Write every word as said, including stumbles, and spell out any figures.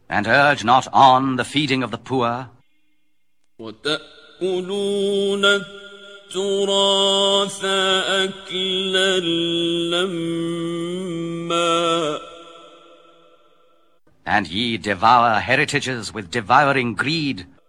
And urge not on the feeding of the poor. وَتَأْكُلُونَ التُّرَاثَ أَكْلًا لَمًّا And ye devour heritages with devouring greed.